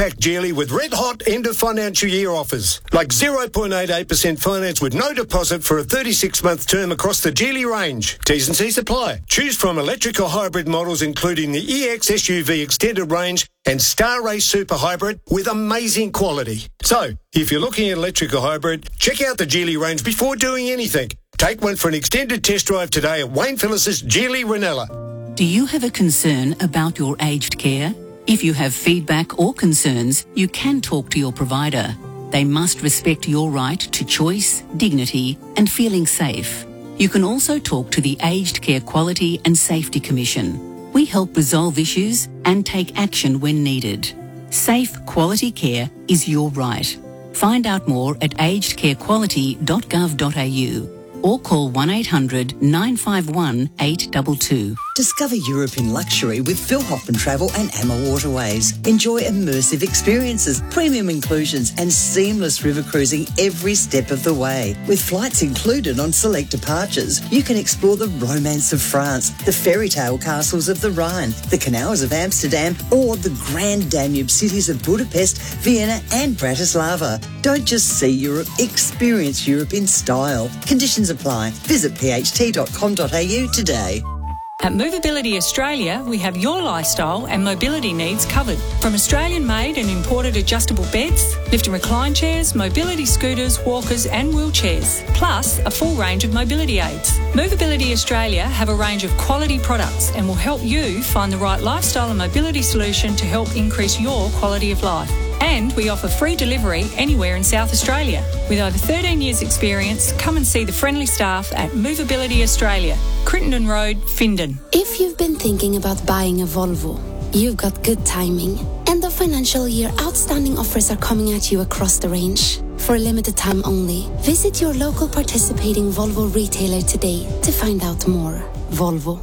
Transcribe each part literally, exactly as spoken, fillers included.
six-pack Geely with red-hot end-of-financial-year offers, like zero point eight eight percent finance with no deposit for a thirty-six month term across the Geely range. T's and C's apply. Choose from electric or hybrid models including the E X S U V Extended Range and Star Race Super Hybrid with amazing quality. So, if you're looking at electric or hybrid, check out the Geely range before doing anything. Take one for an extended test drive today at Wayne Phillips' Geely Ranella. Do you have a concern about your aged care? If you have feedback or concerns, you can talk to your provider. They must respect your right to choice, dignity, and feeling safe. You can also talk to the Aged Care Quality and Safety Commission. We help resolve issues and take action when needed. Safe, quality care is your right. Find out more at aged care quality dot gov dot a u or call one eight hundred nine five one eight two two. Discover Europe in luxury with Phil Hoffman Travel and Amma Waterways. Enjoy immersive experiences, premium inclusions and seamless river cruising every step of the way. With flights included on select departures, you can explore the romance of France, the fairy tale castles of the Rhine, the canals of Amsterdam or the grand Danube cities of Budapest, Vienna and Bratislava. Don't just see Europe, experience Europe in style. Conditions apply. Visit p h t dot com dot a u today. At Movability Australia, we have your lifestyle and mobility needs covered. From Australian-made and imported adjustable beds, lift and recline chairs, mobility scooters, walkers and wheelchairs, plus a full range of mobility aids. Movability Australia have a range of quality products and will help you find the right lifestyle and mobility solution to help increase your quality of life. And we offer free delivery anywhere in South Australia. With over thirteen years experience, come and see the friendly staff at Movability Australia, Crittenden Road, Findon. If you've been thinking about buying a Volvo, you've got good timing. End of financial year outstanding offers are coming at you across the range. For a limited time only, visit your local participating Volvo retailer today to find out more. Volvo.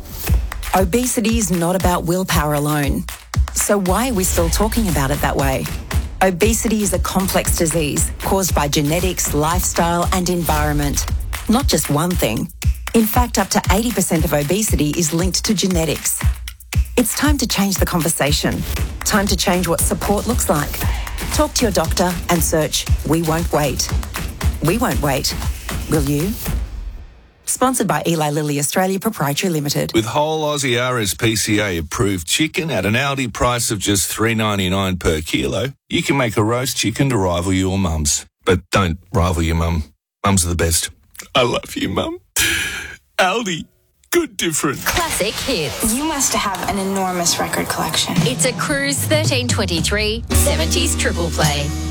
Obesity is not about willpower alone. So why are we still talking about it that way? Obesity is a complex disease caused by genetics, lifestyle and environment. Not just one thing. In fact, up to eighty percent of obesity is linked to genetics. It's time to change the conversation. Time to change what support looks like. Talk to your doctor and search We Won't Wait. We won't wait. Will you? Sponsored by Eli Lilly Australia Proprietary Limited. With whole Aussie R S P C A approved chicken at an Aldi price of just three ninety-nine per kilo, you can make a roast chicken to rival your mum's. But don't rival your mum. Mums are the best. I love you, Mum. Aldi. Good different. Classic hits. You must have an enormous record collection. It's a Cruise thirteen twenty-three seventies triple play.